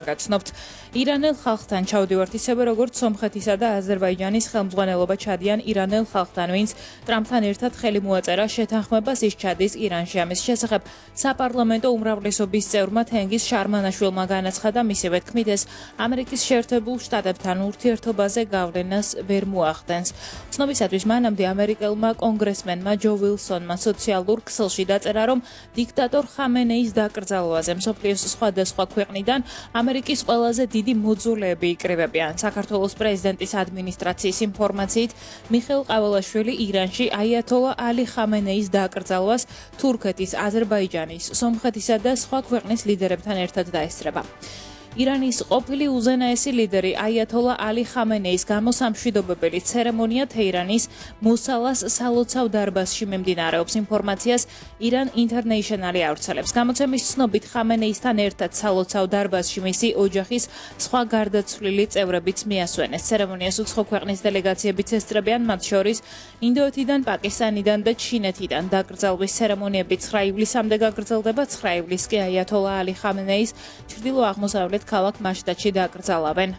გაცნობთ ირანელ ხალხთან ჩავდივართ ისევე როგორც სომხეთისა და აზერბაიჯანის ხელმძღვანელობა ჩადიან ირანელ ხალხთან, ვინც ტრამპთან ერთად ხელი მოაწერა შეთანხმებას ის ჩადის ირანში. ამის შესახებ საპარლამენტო უმრავლესობის წევრმა თენგიზ შარმანაშვილმა განაცხადა, მისივე თქმით ეს ამერიკის შეერთებულ შტატებთან ურთიერთობაზე გავლენას ვერ მოახდენს. ცნობისათვის მანამდე ამერიკელმა კონგრესმენმა ჯო ვილსონმა სოციალურ ქსელში დაწერა, რომ დიქტატორ ხამენეის დაკრძალვაზე მსოფლიოს სხვადასხვა ქვეყნიდან ამერიკის ყველაზე დიდი მოძულეები იკრიბებიან. საქართველოს პრეზიდენტის ადმინისტრაციის ინფორმაციით, მიხეილ ყაველაშვილი ირანში აიათოლა ალი ხამენეის დაკრძალვას თურქეთის, აზერბაიჯანის, სომხეთისა და სხვა ქვეყნის ლიდერებთან ერთად დაესწრება. ირანის ყოფილი უზენაესი ლიდერი აიათოლა ალი ხამენეის გამოსამშვიდობებელი ცერემონია თეირანის მოსალას სალოცავ დარბაზში მიმდინარეობს. ინფორმაციას ირან ინტერნეიშნალი ავრცელებს. გამოცემის ცნობით ხამენეისთან ერთად სალოცავ დარბაზში მისი ოჯახის სხვა გარდაცვლილი წევრებიც მიასვენეს. ცერემონიას უცხო ქვეყნის დელეგაციებიც ესწრებიან, მათ შორის ინდოეთიდან, პაკისტანიდან და ჩინეთიდან. დაკრძალვის ცერემონიები 9 ივლისამდე გაგრძელდება. 9 ივლისს კი აიათოლა ალი ხამენეის ჩრდილო-აღმოსავლეთ ქალაქ მაშტადში დაკრძალავენ.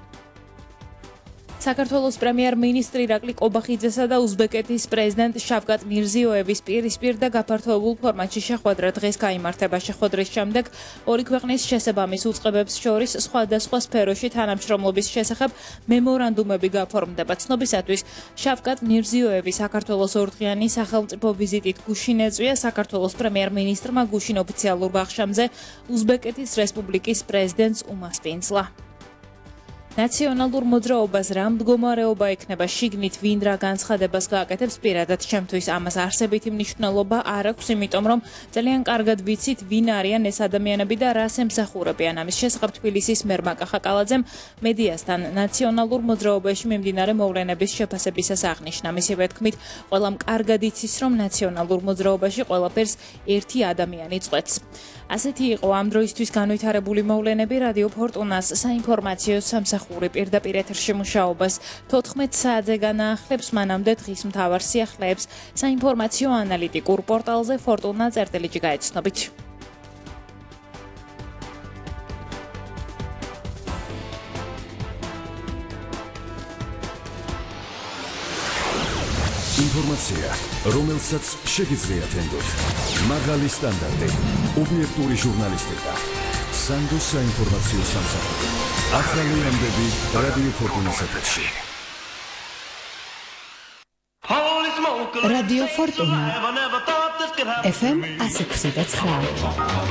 საქართველოს პრემიერ-მინისტრი ირაკლი კობახიძესა და უზბეკეთის პრეზიდენტ შავკატ მირზიოევის პირისპირ და გაფართოებულ ფორმატში შეხვედრა დღეს გაიმართება. შეხვედრის შემდეგ ორი ქვეყნის შესაბამის უწყებებს შორის სხვადასხვა სფეროში თანამშრომლობის შესახებ მემორანდუმები გაფორმდება. ცნობისათვის შავკატ მირზიოევი საქართველოს ორდღიანი სახელმწიფო ვიზიტით გუშინ ეწვია. საქართველოს პრემიერ-მინისტრმა გუშინ ოფიციალურ ბაღშამზე უზბეკეთის რესპუბლიკის პრეზიდენტს უმასპინძლა. ნაციონალურ მოძრაობას რა მდგომარეობა ექნება შიგნით, ვინ რა განცხადებას გააკეთებს, პირადად ჩემთვის ამას არსებითი მნიშვნელობა არ აქვს, იმიტომ რომ ძალიან კარგად ვიცით, ვინ არიან ეს ადამიანები და რას ემსახურებიან. ამის შესახებ თბილისის მერმა კახაკალაძემ მედიასთან ნაციონალურ მოძრაობაში მიმდინარე მოვლენების შეფასებისას აღნიშნა. მისივე თქმით, ყველამ კარგად იცის, რომ ნაციონალურ მოძრაობაში ყველაფერს ერთი ადამიანი წყვეტს. ასეთი იყო ამ დროისთვის განვითარებული მოვლენები. რადიო ფორტუნას საინფორმაციო სამსახური პირდაპირ ეთერში მუშაობას 14 საათზე განაახლებს. მანამდე დღის მთავარ სიახლეებს საინფორმაციო ანალიტიკურ პორტალზე fortuna.წერტილიჯი გაეცნობით. ინფორმაცია, რომელსაც შეგიძლიათ ენდოთ. მაღალი სტანდარტი, ობიექტური ჟურნალისტიკა. სანდოს საინფორმაციო სამსახური. ახალი ამბები რადიო ფორტუნას ეთერში. რადიო ფორტუნა FM 106.9.